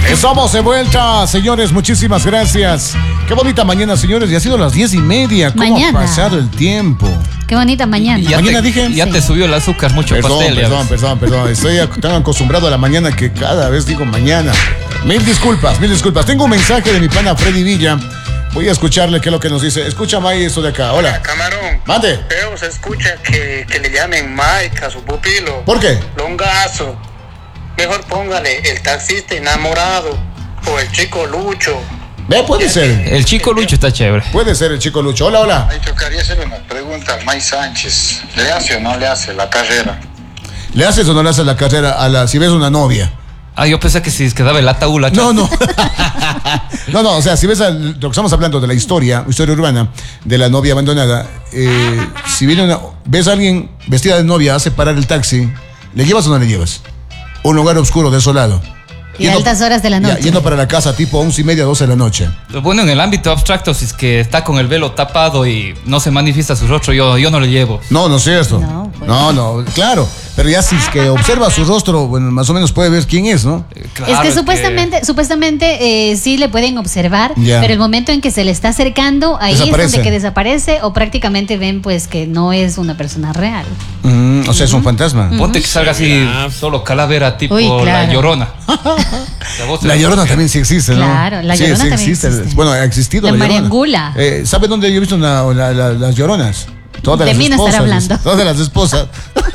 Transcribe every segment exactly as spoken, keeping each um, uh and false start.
Estamos de vuelta, señores, muchísimas gracias. Qué bonita mañana, señores, y ha sido las diez y media. ¿Cómo mañana. ha pasado el tiempo? Qué bonita mañana. Ya Mañana te, dije. Ya Sí. te subió el azúcar mucho Perdón, pastel. ya perdón, ves. perdón, perdón. Estoy tan acostumbrado a la mañana que cada vez digo mañana. Mil disculpas, mil disculpas. Tengo un mensaje de mi pana Freddy Villa. Voy a escucharle qué es lo que nos dice. Escucha, May, esto de acá. Hola. Camarón. Mande. Pero se escucha que, que le llamen Mike a su pupilo. ¿Por qué? Longazo. Mejor póngale el taxista enamorado o el chico Lucho. Ve, puede ser. El chico Lucho está chévere. Puede ser el chico Lucho. Hola, hola. Ahí tocaría hacerle una pregunta a Mike Sánchez. ¿Le hace o no le hace la carrera? ¿Le haces o no le haces la carrera a la si ves una novia? Ah, yo pensé que si quedaba el ataúd. la No, no. No, no, o sea, si ves al- lo que estamos hablando de la historia, historia urbana de la novia abandonada, eh, si viene una, ves a alguien vestida de novia, hace parar el taxi, ¿le llevas o no le llevas? Un lugar oscuro, desolado. Y a altas horas de la Ya, noche. yendo para la casa tipo once y media, doce de la noche. Bueno, en el ámbito abstracto, si es que está con el velo tapado y no se manifiesta su rostro, yo, yo no le llevo. No, no es cierto. No, pues. No, no, claro. Pero ya si es que observa su rostro, bueno, más o menos puede ver quién es, ¿no? Eh, claro, Es que supuestamente, supuestamente eh, sí le pueden observar, Ya. pero el momento en que se le está acercando, ahí Desaparece. es donde que desaparece o prácticamente ven pues que no es una persona real. Mm, o sea, es un fantasma. Ponte que salga así solo calavera tipo Uy, la claro. Llorona. La voz de La Llorona mujer. también sí existe, ¿no? Claro, la Sí, Llorona sí también existe. existe. Bueno, ha existido La la, Llorona. Mariangula. Eh, ¿Sabe dónde yo he visto una- la- la- las Lloronas? Todas De las mí no esposas. estará hablando. Todas las esposas.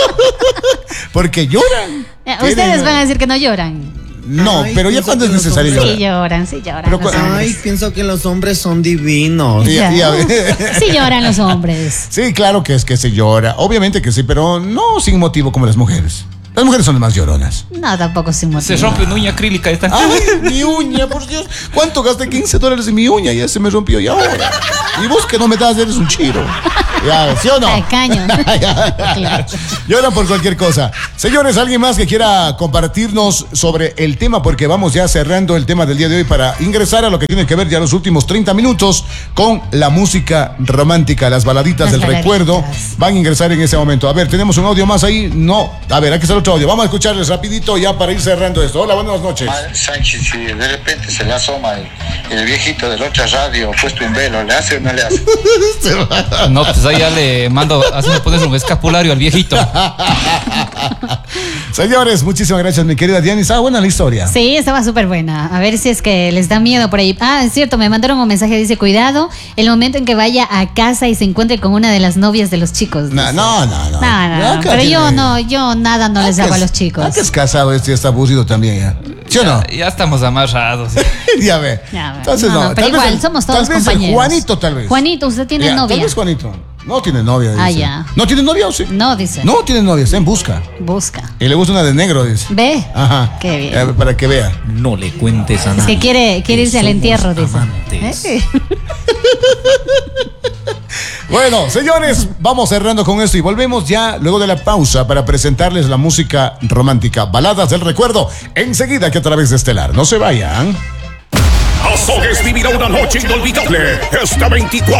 Porque lloran. Ya, Tienen- Ustedes van a decir que no lloran. No, Ay, pero ya pienso cuando es que los necesario hombres- Sí llorar. lloran, sí lloran Pero los cu- Ay, hombres. pienso que los hombres son divinos. Y- Ya. y a ver- Sí lloran los hombres. Sí, claro que es que se llora. Obviamente que sí, pero no sin motivo como las mujeres. Las mujeres son las más lloronas. No, tampoco sin Se motivo. rompe una uña acrílica y está. Ay, mi uña, por Dios. ¿Cuánto gasté? quince dólares en mi uña. Ya se me rompió. Y ahora. Y vos que no me das, eres un chiro. Ya, ¿sí o no? Tacaño. Claro. Lloran por cualquier cosa. Señores, ¿alguien más que quiera compartirnos sobre el tema? Porque vamos ya cerrando el tema del día de hoy para ingresar a lo que tiene que ver ya los últimos treinta minutos con la música romántica, las baladitas Las del baladitas. recuerdo. Van a ingresar en ese momento. A ver, ¿tenemos un audio más ahí? No. A ver, aquí está el otro audio. Vamos a escucharles rapidito ya para ir cerrando esto. Hola, buenas noches. Mike Sánchez, si de repente se le asoma el, el viejito de la otra radio puesto un velo, ¿le hace o no le hace? No, pues ahí ya le mando, así me pones un escapulario al viejito. Señores, muchísimas gracias, mi querida Diana. Estaba buena la historia. Sí, estaba súper buena. A ver si es que les da miedo por ahí. Ah, es cierto, me mandaron un mensaje, dice, cuidado, el momento en que vaya a casa y se encuentre con una de las novias de los chicos. No, dice. no, no, no. No, no, Ya no, que pero yo tiene- no, yo nada no Ah, les que hago a es- los chicos. ah, que es casado, este ya está aburrido también ya. ¿Sí o no? Ya, ya estamos amarrados. Ya ve. Ya, Entonces no, no, no, pero tal vez igual, el- somos todos tal vez el compañeros. Juanito, tal vez. Juanito, usted tiene Ya, novia. Tal vez Juanito. No tiene novia, dice. Ah, ya. ¿No tiene novia o sí? No, dice. No tiene novia, está en busca. Busca. Y le gusta una de negro, dice. Ve. Ajá. Qué bien. Eh, para que vea. No le cuentes a Es nadie. que quiere, quiere irse al somos entierro, dice. amantes. ¿Eh? Bueno, señores, vamos cerrando con esto y volvemos ya luego de la pausa para presentarles la música romántica, baladas del recuerdo, enseguida que a través de Estelar. No se vayan. Azogues vivirá una noche inolvidable este veinticuatro